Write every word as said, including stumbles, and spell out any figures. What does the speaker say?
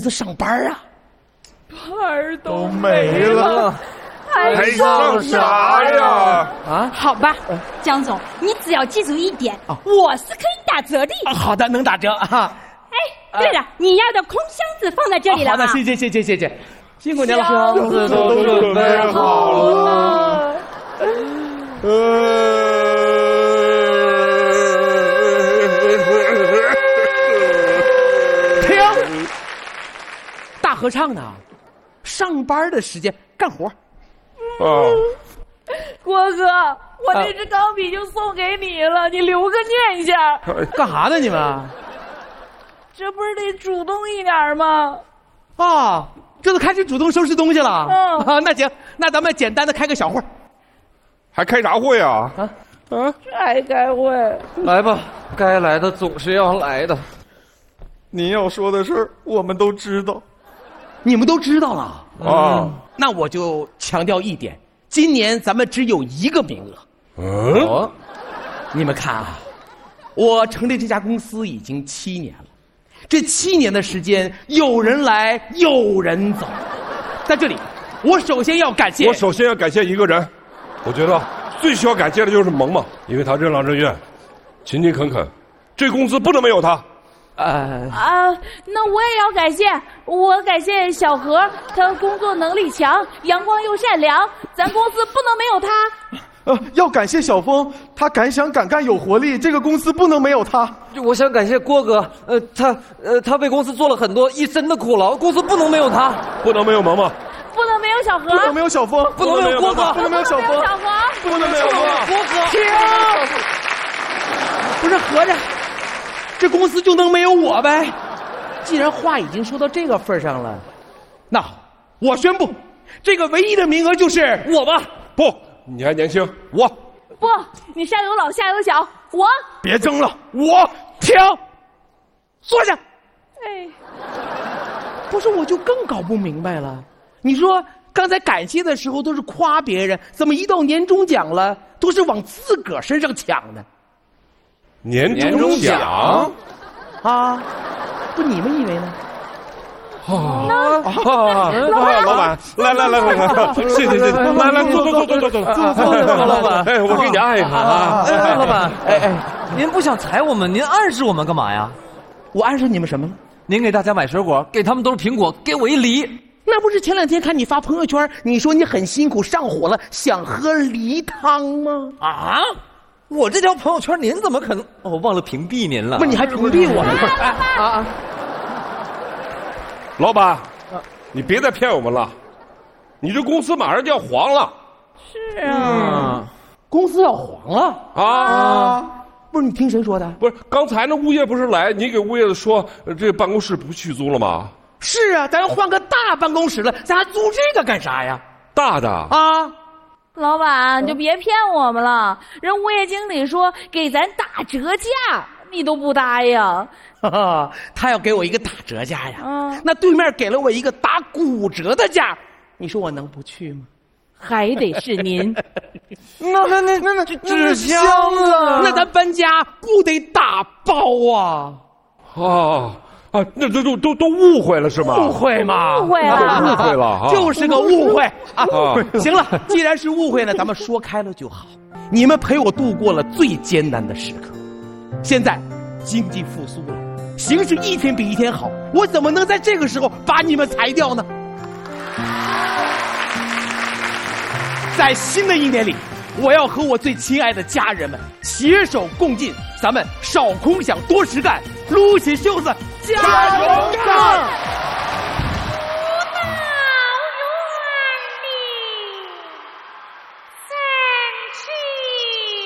司上班啊？ 班都没了， 还上啥呀？ 啊， 好吧，江总，你只要记住一点，我是可以打折的。 啊好的，能打折啊。 哎，对了，你要的空箱子放在这里了。 好的，谢谢谢谢谢谢，辛苦您了。 箱子都准备好了。 停！大合唱呢？上班的时间干活。 啊， 郭哥，我这支钢笔就送给你了，你留个念想。 干啥呢你们？ 这不是得主动一点吗？ 啊，这都开始主动收拾东西了。 嗯啊，那行，那咱们简单的开个小会。 还开啥会啊？ 啊啊！ 这还开会？ 来吧，该来的总是要来的。 您要说的事儿，我们都知道。 你们都知道了啊、 嗯，那我就强调一点，今年咱们只有一个名额。 嗯、 哦，你们看啊，我成立这家公司已经七年了，这七年的时间，有人来，有人走。在这里，我首先要感谢， 我首先要感谢一个人，我觉得最需要感谢的就是萌萌，因为他任劳任怨，勤勤恳恳，这公司不能没有他。 呃啊，那我也要感谢，我感谢小何，他工作能力强，阳光又善良，咱公司不能没有他。 呃，要感谢小峰，他敢想敢干有活力，这个公司不能没有他。 我想感谢郭哥，呃，他呃他为公司做了很多一身的苦劳，公司不能没有他， 不能没有萌萌， 不能没有小何， 不能没有小峰， 不能没有郭哥， 不能没有小峰， 小何， 不能没有郭哥。 停！不是合着，这公司就能没有我呗？既然话已经说到这个份上了，那好，我宣布，这个唯一的名额就是我吧。 不，你还年轻，我不，你上有老下有小，我别争了，我停，坐下。 哎， 不是，我就更搞不明白了。你说刚才感谢的时候都是夸别人，怎么一到年终奖了，都是往自个儿身上抢呢？ 年终奖啊，不，你们以为呢？ 啊啊！老板，来来来来来，谢谢谢谢，来来坐坐坐坐坐坐坐坐， 老板， 哎，我给你按一下啊！ 哎，老板，哎哎，您不想踩我们，您暗示我们干嘛呀？ 我暗示你们什么了？ 您给大家买水果，给他们都是苹果，给我一梨。 那不是前两天看你发朋友圈，你说你很辛苦上火了，想喝梨汤吗？ 啊！我这条朋友圈您怎么可能？哦，我忘了屏蔽您了。 不，你还屏蔽我了？啊啊！ 老板，你别再骗我们了，你这公司马上就要黄了。 是啊， 公司要黄了啊！ 不是，你听谁说的？ 不是，刚才那物业不是来，你给物业的说，这办公室不续租了吗？ 是啊，咱要换个大办公室了，咱还租这个干啥呀？ 大的啊！ 老板就别骗我们了，人物业经理说给咱打折价，你都不答应。 哈哈，他要给我一个打折价呀， 嗯， 那对面给了我一个打骨折的价，你说我能不去吗？ 还得是您。 那那那那那纸箱了， 那咱搬家不得打包啊？ 啊啊，那这都都都误会了是吗？ 误会嘛？ 误会了， 误会了啊！ 就是个误会啊！ 啊行了，既然是误会呢，咱们说开了就好。你们陪我度过了最艰难的时刻，现在经济复苏了，形势一天比一天好，我怎么能在这个时候把你们裁掉呢？在新的一年里，我要和我最亲爱的家人们携手共进，咱们少空想多实干，撸起袖子加油干！